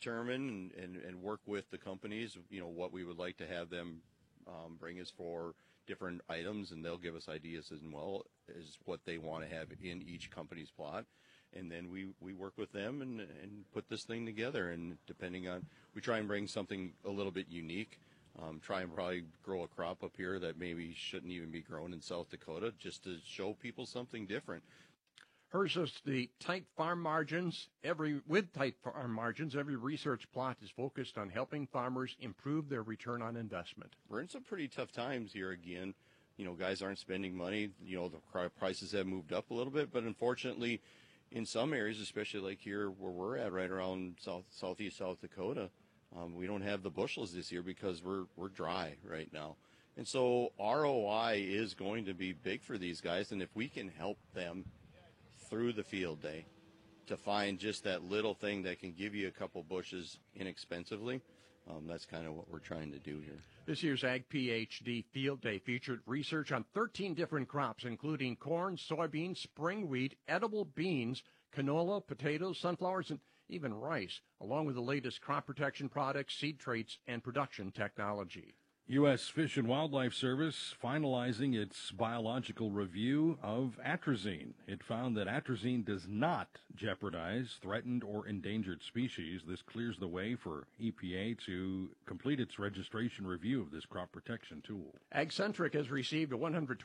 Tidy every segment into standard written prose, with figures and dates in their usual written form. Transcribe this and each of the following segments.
determine and work with the companies, what we would like to have them bring us for different items, and they'll give us ideas as well as what they want to have in each company's plot. And then we work with them and put this thing together. And we try and bring something a little bit unique. Try and probably grow a crop up here that maybe shouldn't even be grown in South Dakota, just to show people something different. Hers is the tight farm margins. With tight farm margins, every research plot is focused on helping farmers improve their return on investment. We're in some pretty tough times here again. Guys aren't spending money. The prices have moved up a little bit, but unfortunately, in some areas, especially like here where we're at, right around southeast South Dakota, we don't have the bushels this year because we're dry right now. And so ROI is going to be big for these guys, and if we can help them through the field day to find just that little thing that can give you a couple bushels inexpensively, that's kind of what we're trying to do here. This year's Ag PhD Field Day featured research on 13 different crops, including corn, soybeans, spring wheat, edible beans, canola, potatoes, sunflowers, and even rice, along with the latest crop protection products, seed traits, and production technology. U.S. Fish and Wildlife Service finalizing its biological review of atrazine. It found that atrazine does not jeopardize threatened or endangered species. This clears the way for EPA to complete its registration review of this crop protection tool. AgCentric has received a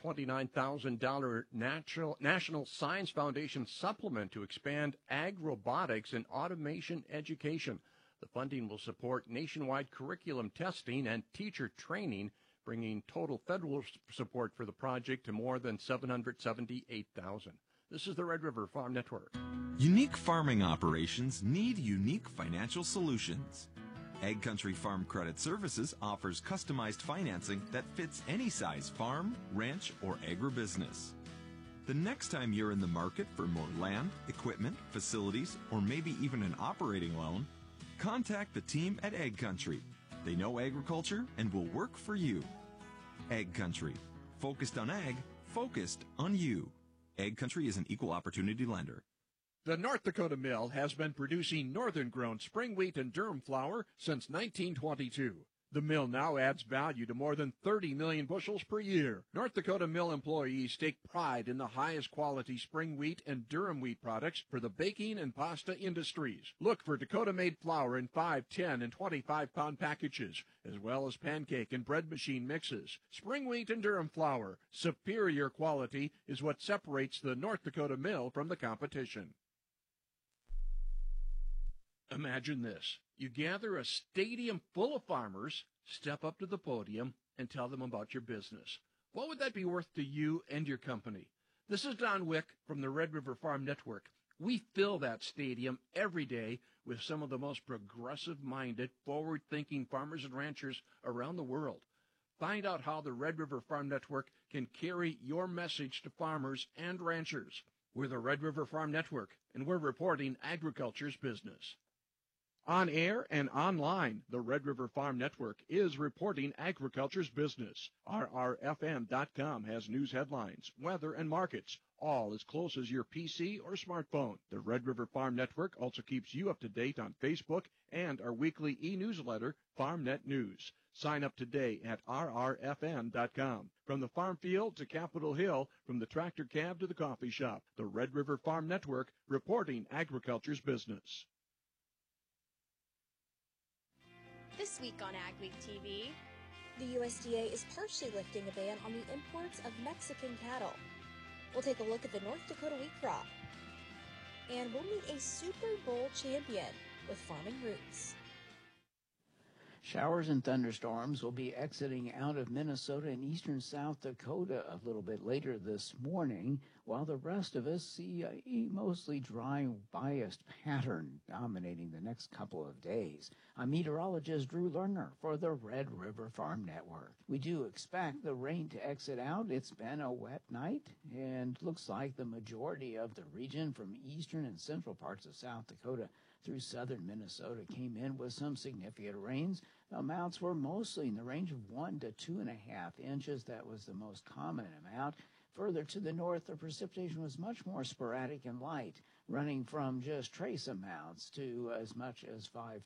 $129,000 National Science Foundation supplement to expand ag robotics and automation education. The funding will support nationwide curriculum testing and teacher training, bringing total federal support for the project to more than $778,000. This is the Red River Farm Network. Unique farming operations need unique financial solutions. Ag Country Farm Credit Services offers customized financing that fits any size farm, ranch, or agribusiness. The next time you're in the market for more land, equipment, facilities, or maybe even an operating loan, contact the team at Ag Country. They know agriculture and will work for you. Ag Country. Focused on ag, focused on you. Ag Country is an equal opportunity lender. The North Dakota Mill has been producing northern-grown spring wheat and durum flour since 1922. The mill now adds value to more than 30 million bushels per year. North Dakota Mill employees take pride in the highest quality spring wheat and durum wheat products for the baking and pasta industries. Look for Dakota-made flour in 5, 10, and 25-pound packages, as well as pancake and bread machine mixes. Spring wheat and durum flour, superior quality, is what separates the North Dakota Mill from the competition. Imagine this. You gather a stadium full of farmers, step up to the podium, and tell them about your business. What would that be worth to you and your company? This is Don Wick from the Red River Farm Network. We fill that stadium every day with some of the most progressive-minded, forward-thinking farmers and ranchers around the world. Find out how the Red River Farm Network can carry your message to farmers and ranchers. We're the Red River Farm Network, and we're reporting agriculture's business. On air and online, the Red River Farm Network is reporting agriculture's business. RRFN.com has news headlines, weather, and markets, all as close as your PC or smartphone. The Red River Farm Network also keeps you up to date on Facebook and our weekly e-newsletter, FarmNet News. Sign up today at RRFN.com. From the farm field to Capitol Hill, from the tractor cab to the coffee shop, the Red River Farm Network reporting agriculture's business. This week on Ag Week TV, the USDA is partially lifting a ban on the imports of Mexican cattle. We'll take a look at the North Dakota wheat crop. And we'll meet a Super Bowl champion with Farming Roots. Showers and thunderstorms will be exiting out of Minnesota and eastern South Dakota a little bit later this morning, while the rest of us see a mostly dry, biased pattern dominating the next couple of days. I'm meteorologist Drew Lerner for the Red River Farm Network. We do expect the rain to exit out. It's been a wet night, and looks like the majority of the region from eastern and central parts of South Dakota through southern Minnesota came in with some significant rains. The amounts were mostly in the range of 1 to 2.5 inches. That was the most common amount. Further to the north, the precipitation was much more sporadic and light, running from just trace amounts to as much as 5